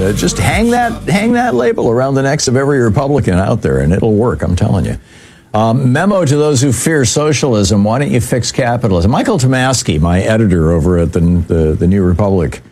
Just hang that label around the necks of every Republican out there, and it'll work, I'm telling you. Memo to those who fear socialism, why don't you fix capitalism? Michael Tomasky, my editor over at the New Republic,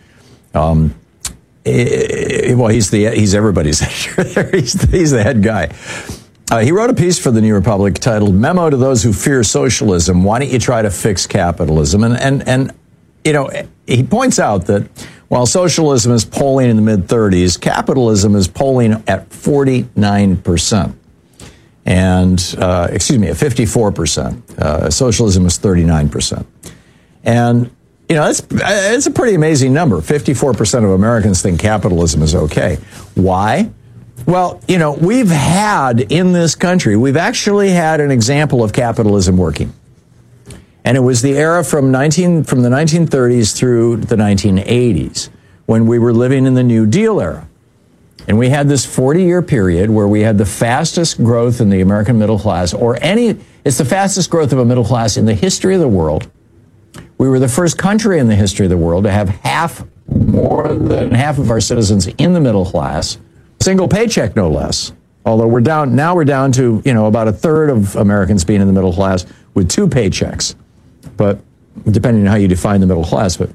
he's everybody's editor there. He's the head guy. He wrote a piece for the New Republic titled "Memo to Those Who Fear Socialism: Why Don't You Try to Fix Capitalism?" And you know, he points out that while socialism is polling in the mid-30s, capitalism is polling at 49%. And, at 54%. Socialism is 39%. And, you know, it's a pretty amazing number. 54% of Americans think capitalism is okay. Why? Well, you know, we've actually had an example of capitalism working. And it was the era from the 1930s through the 1980s, when we were living in the New Deal era. And we had this 40-year period where we had the fastest growth in the American middle class, it's the fastest growth of a middle class in the history of the world. We were the first country in the history of the world to have more than half of our citizens in the middle class, single paycheck no less. Although we're down to, you know, about a third of Americans being in the middle class with two paychecks. But depending on how you define the middle class, but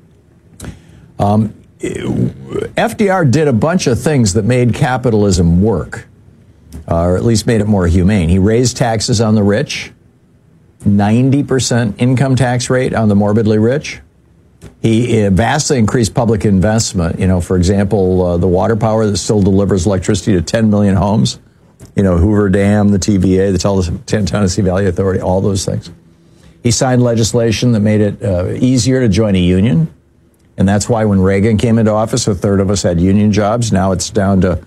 FDR did a bunch of things that made capitalism work, or at least made it more humane. He raised taxes on the rich, 90% income tax rate on the morbidly rich. He vastly increased public investment. You know, for example, the water power that still delivers electricity to 10 million homes. You know, Hoover Dam, the TVA, the Tennessee Valley Authority, all those things. He signed legislation that made it easier to join a union. And that's why when Reagan came into office, a third of us had union jobs. Now it's down to,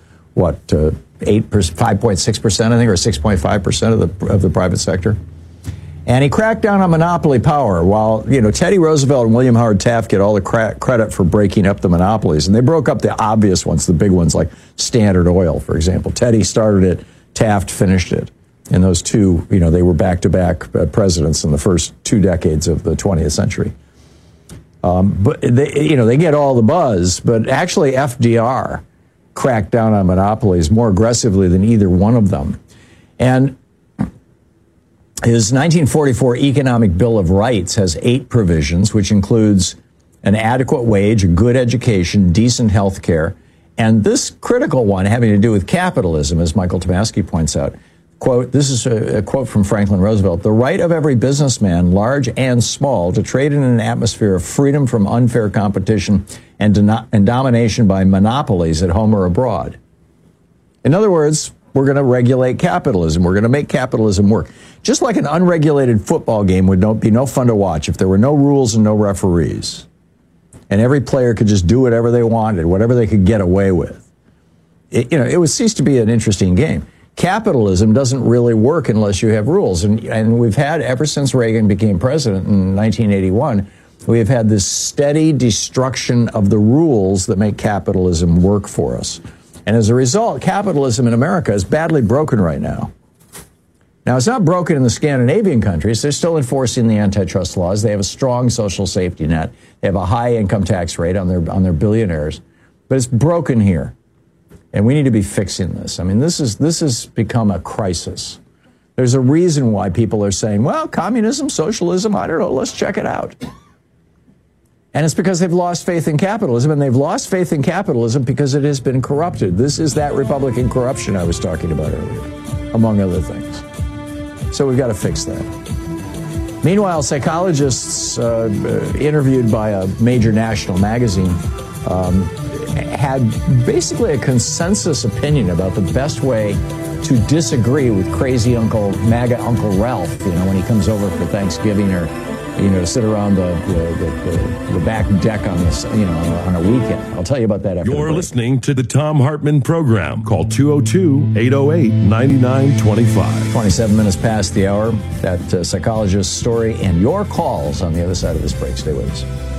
5.6%, I think, or 6.5% of the private sector. And he cracked down on monopoly power while, you know, Teddy Roosevelt and William Howard Taft get all the credit for breaking up the monopolies. And they broke up the obvious ones, the big ones like Standard Oil, for example. Teddy started it, Taft finished it. And those two, you know, they were back-to-back presidents in the first 2 decades of the 20th century. But they get all the buzz, but actually FDR cracked down on monopolies more aggressively than either one of them. And his 1944 Economic Bill of Rights has 8 provisions, which includes an adequate wage, a good education, decent health care, and this critical one having to do with capitalism, as Michael Tomasky points out. Quote, this is a quote from Franklin Roosevelt: "The right of every businessman, large and small, to trade in an atmosphere of freedom from unfair competition and domination by monopolies at home or abroad." In other words, we're going to regulate capitalism. We're going to make capitalism work. Just like an unregulated football game would be no fun to watch if there were no rules and no referees, and every player could just do whatever they wanted, whatever they could get away with. It would cease to be an interesting game. Capitalism doesn't really work unless you have rules. And we've had, ever since Reagan became president in 1981, we have had this steady destruction of the rules that make capitalism work for us. And as a result, capitalism in America is badly broken right now. Now, it's not broken in the Scandinavian countries. They're still enforcing the antitrust laws. They have a strong social safety net. They have a high income tax rate on their billionaires. But it's broken here. And we need to be fixing this. I mean, this has become a crisis. There's a reason why people are saying, well, communism, socialism, I don't know, let's check it out. And it's because they've lost faith in capitalism, and they've lost faith in capitalism because it has been corrupted. This is that Republican corruption I was talking about earlier, among other things. So we've got to fix that. Meanwhile, psychologists interviewed by a major national magazine had basically a consensus opinion about the best way to disagree with crazy MAGA Uncle Ralph, you know, when he comes over for Thanksgiving, or, you know, to sit around the back deck on this, you know, on a weekend. I'll tell you about that after. You're listening to the Thom Hartmann Program. Call 202-808-9925. 27 minutes past the hour. That psychologist story and your calls on the other side of this break. Stay with us.